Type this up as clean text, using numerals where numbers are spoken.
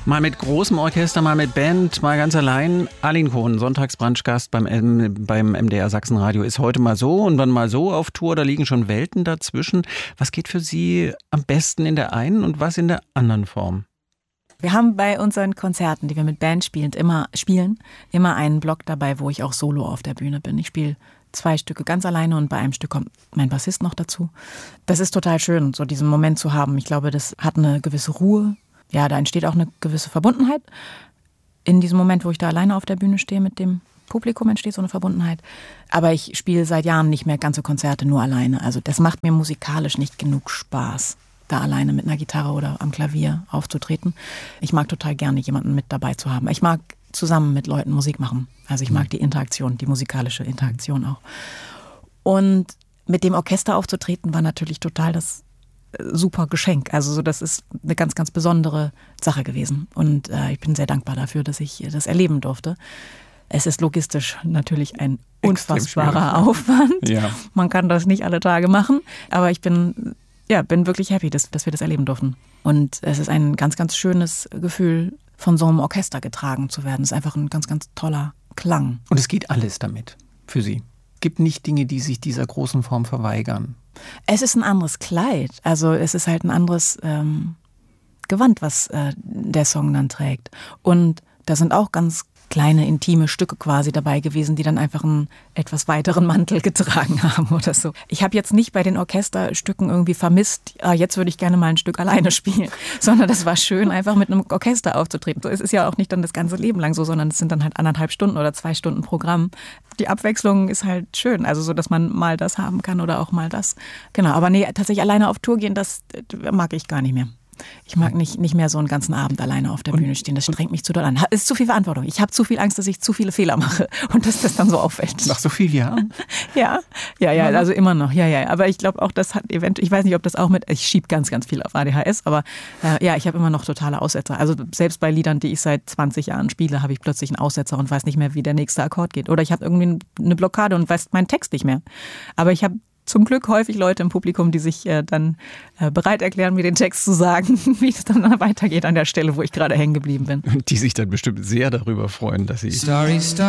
Mal mit großem Orchester, mal mit Band, mal ganz allein. Arlene Kohn, Sonntagsbrunchgast beim MDR Sachsenradio, ist heute mal so und dann mal so auf Tour. Da liegen schon Welten dazwischen. Was geht für Sie am besten in der einen und was in der anderen Form? Wir haben bei unseren Konzerten, die wir mit Band spielen, immer einen Block dabei, wo ich auch solo auf der Bühne bin. Ich spiele 2 Stücke ganz alleine und bei einem Stück kommt mein Bassist noch dazu. Das ist total schön, so diesen Moment zu haben. Ich glaube, das hat eine gewisse Ruhe. Ja, da entsteht auch eine gewisse Verbundenheit. In diesem Moment, wo ich da alleine auf der Bühne stehe mit dem Publikum, entsteht so eine Verbundenheit. Aber ich spiele seit Jahren nicht mehr ganze Konzerte nur alleine. Also das macht mir musikalisch nicht genug Spaß, da alleine mit einer Gitarre oder am Klavier aufzutreten. Ich mag total gerne, jemanden mit dabei zu haben. Ich mag zusammen mit Leuten Musik machen. Also ich mag die Interaktion, die musikalische Interaktion auch. Und mit dem Orchester aufzutreten war natürlich total das super Geschenk. Also so, das ist eine ganz, ganz besondere Sache gewesen. Und ich bin sehr dankbar dafür, dass ich das erleben durfte. Es ist logistisch natürlich ein unfassbarer Aufwand. Ja. Man kann das nicht alle Tage machen. Aber ich bin wirklich happy, dass wir das erleben durften. Und es ist ein ganz, ganz schönes Gefühl, von so einem Orchester getragen zu werden. Es ist einfach ein ganz, ganz toller Klang. Und es geht alles damit für Sie? Gibt nicht Dinge, die sich dieser großen Form verweigern? Es ist ein anderes Kleid. Also es ist halt ein anderes Gewand, was der Song dann trägt. Und da sind auch ganz kleine, intime Stücke quasi dabei gewesen, die dann einfach einen etwas weiteren Mantel getragen haben oder so. Ich habe jetzt nicht bei den Orchesterstücken irgendwie vermisst, jetzt würde ich gerne mal ein Stück alleine spielen, sondern das war schön, einfach mit einem Orchester aufzutreten. So, es ist ja auch nicht dann das ganze Leben lang so, sondern es sind dann halt 1,5 Stunden oder 2 Stunden Programm. Die Abwechslung ist halt schön, also so, dass man mal das haben kann oder auch mal das. Genau, aber nee, tatsächlich alleine auf Tour gehen, das mag ich gar nicht mehr. Ich mag nicht mehr so einen ganzen Abend alleine auf der Bühne stehen. Das strengt mich zu doll an. Es ist zu viel Verantwortung. Ich habe zu viel Angst, dass ich zu viele Fehler mache und dass das dann so auffällt. Nach so vielen Jahren? Ja, also immer noch. Ja. Aber ich glaube auch, das hat eventuell, ich weiß nicht, ob das auch ich schiebe ganz, ganz viel auf ADHS, aber ich habe immer noch totale Aussetzer. Also selbst bei Liedern, die ich seit 20 Jahren spiele, habe ich plötzlich einen Aussetzer und weiß nicht mehr, wie der nächste Akkord geht. Oder ich habe irgendwie eine Blockade und weiß meinen Text nicht mehr. Aber ich habe zum Glück häufig Leute im Publikum, die sich dann bereit erklären, mir den Text zu sagen, wie es dann weitergeht an der Stelle, wo ich gerade hängen geblieben bin. Die sich dann bestimmt sehr darüber freuen, dass sie